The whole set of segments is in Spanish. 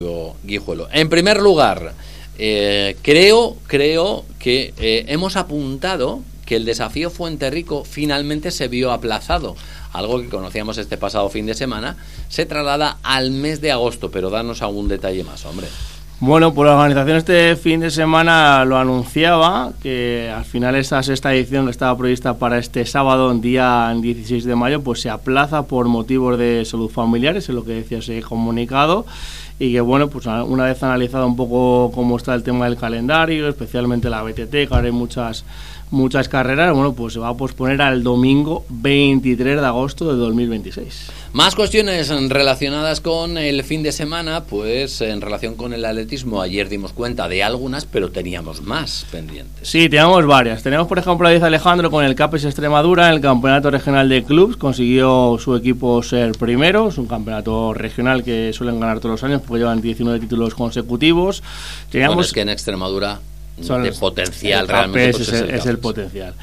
Guijuelo. En primer lugar, creo que hemos apuntado que el desafío Fuenterrico finalmente se vio aplazado. Algo que conocíamos este pasado fin de semana se traslada al mes de agosto, pero danos algún detalle más, hombre. Bueno, pues la organización este fin de semana lo anunciaba, que al final esta sexta edición que estaba prevista para este sábado, día 16 de mayo, pues se aplaza por motivos de salud familiares, es lo que decía ese comunicado, y que bueno, pues una vez analizado un poco cómo está el tema del calendario, especialmente la BTT, que ahora hay muchas carreras, bueno, pues se va a posponer al domingo 23 de agosto de 2026. Más cuestiones relacionadas con el fin de semana, pues en relación con el atletismo, ayer dimos cuenta de algunas, pero teníamos más pendientes. Sí, teníamos varias. Tenemos, por ejemplo, a Diez Alejandro con el CAPES Extremadura en el Campeonato Regional de Clubs. Consiguió su equipo ser primero. Es un campeonato regional que suelen ganar todos los años porque llevan 19 títulos consecutivos. Bueno, es que en Extremadura de potencial realmente pues es el potencial.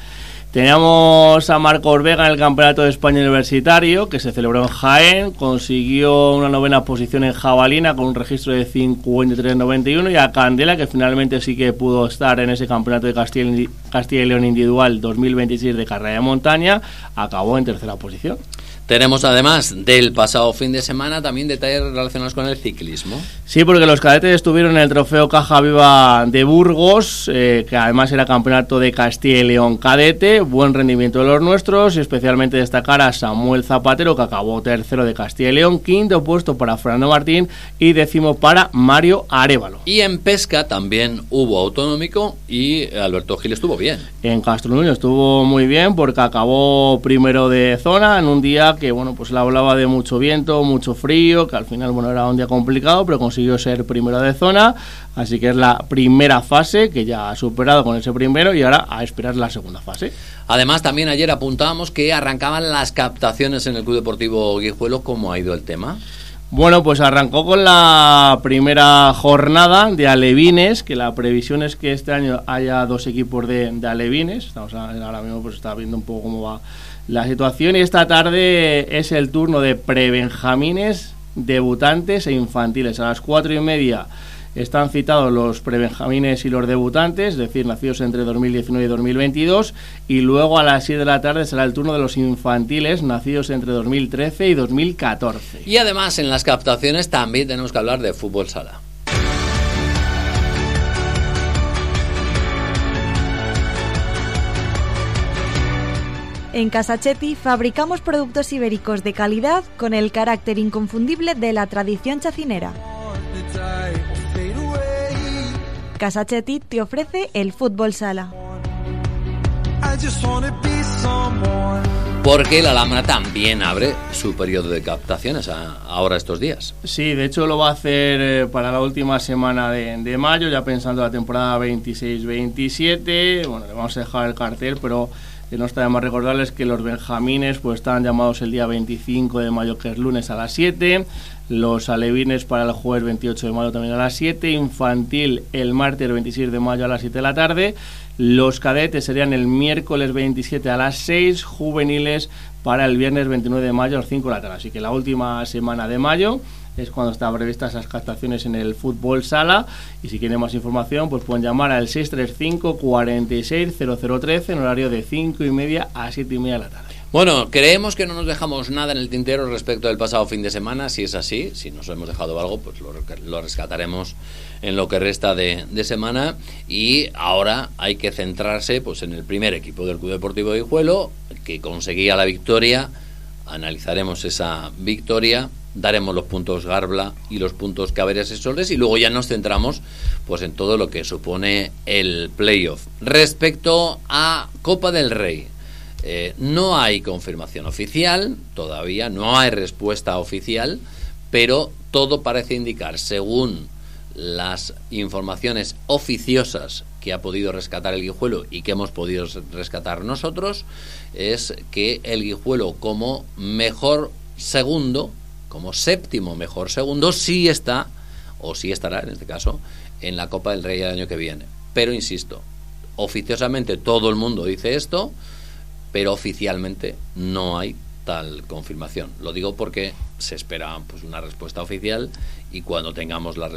Teníamos a Marco Orvega en el Campeonato de España Universitario, que se celebró en Jaén, consiguió una novena posición en jabalina con un registro de 53.91, y a Candela, que finalmente sí que pudo estar en ese Campeonato de Castilla y León Individual 2026 de carrera de montaña, acabó en tercera posición. Tenemos además del pasado fin de semana también detalles relacionados con el ciclismo. Sí, porque los cadetes estuvieron en el Trofeo Caja Viva de Burgos, que además era campeonato de Castilla y León cadete, buen rendimiento de los nuestros, y especialmente destacar a Samuel Zapatero, que acabó tercero de Castilla y León, quinto puesto para Fernando Martín y décimo para Mario Arévalo. Y en pesca también hubo autonómico y Alberto Gil estuvo bien. En Castrolunio estuvo muy bien porque acabó primero de zona en un día que bueno, pues le hablaba de mucho viento, mucho frío, que al final bueno, era un día complicado, pero consiguió ser primero de zona, así que es la primera fase que ya ha superado con ese primero, y ahora a esperar la segunda fase. Además, también ayer apuntábamos que arrancaban las captaciones en el Club Deportivo Guijuelo. ¿Cómo ha ido el tema? Bueno, pues arrancó con la primera jornada de alevines, que la previsión es que este año haya 2 equipos de alevines. Estamos ahora mismo, pues está viendo un poco cómo va la situación, y esta tarde es el turno de prebenjamines, debutantes e infantiles. A las 4:30 están citados los prebenjamines y los debutantes, es decir, nacidos entre 2019 y 2022, y luego a las 7 de la tarde será el turno de los infantiles, nacidos entre 2013 y 2014. Y además en las captaciones también tenemos que hablar de fútbol sala. En Casachetti fabricamos productos ibéricos de calidad con el carácter inconfundible de la tradición chacinera. Casachetti te ofrece el fútbol sala. Porque la Alhambra también abre su periodo de captaciones ahora estos días. Sí, de hecho lo va a hacer para la última semana de mayo, ya pensando la temporada 26-27. Bueno, le vamos a dejar el cartel, pero no está de más recordarles que los benjamines pues están llamados el día 25 de mayo, que es lunes, a las 7. Los alevines para el jueves 28 de mayo también a las 7. Infantil el martes 26 de mayo a las 7 de la tarde. Los cadetes serían el miércoles 27 a las 6. Juveniles para el viernes 29 de mayo a las 5 de la tarde. Así que la última semana de mayo es cuando están previstas esas captaciones en el fútbol sala, y si quieren más información pues pueden llamar al 635 46 0013 en horario de 5:30 a 7:30 de la tarde. Bueno, creemos que no nos dejamos nada en el tintero respecto del pasado fin de semana. Si es así, si nos hemos dejado algo, pues lo rescataremos en lo que resta de semana. Y ahora hay que centrarse pues en el primer equipo del Club Deportivo Guijuelo, que conseguía la victoria. Analizaremos esa victoria, daremos los puntos Garbla y los puntos Caberes y Soles, y luego ya nos centramos pues en todo lo que supone el playoff. Respecto a Copa del Rey, no hay confirmación oficial todavía, no hay respuesta oficial, pero todo parece indicar, según las informaciones oficiosas que ha podido rescatar el Guijuelo y que hemos podido rescatar nosotros, es que el Guijuelo como mejor segundo, como séptimo mejor segundo, sí está, o sí estará en este caso, en la Copa del Rey el año que viene. Pero insisto, oficiosamente todo el mundo dice esto, pero oficialmente no hay tal confirmación. Lo digo porque se espera pues una respuesta oficial, y cuando tengamos la respuesta